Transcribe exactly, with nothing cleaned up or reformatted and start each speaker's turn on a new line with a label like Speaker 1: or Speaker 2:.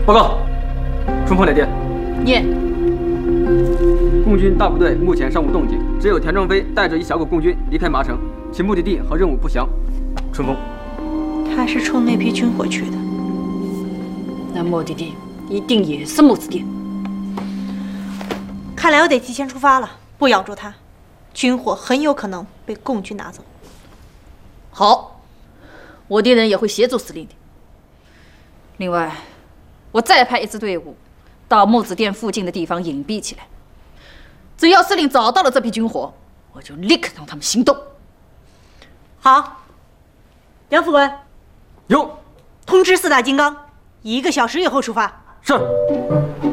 Speaker 1: 报告，冲锋来电。
Speaker 2: 念。
Speaker 1: 共军大部队目前尚无动静，只有田壮飞带着一小股共军离开麻城，其目的地和任务不详。冲锋。
Speaker 3: 他是冲那批军火去的。
Speaker 2: 那目的地一定也是木子店。
Speaker 3: 看来我得提前出发了，不咬住他，军火很有可能被共军拿走。
Speaker 2: 好，我的人也会协助司令的。另外，我再派一支队伍到木子店附近的地方隐蔽起来。只要司令找到了这批军火，我就立刻让他们行动。
Speaker 3: 好，梁副官，
Speaker 1: 有，
Speaker 3: 通知四大金刚，一个小时以后出发。
Speaker 1: 是。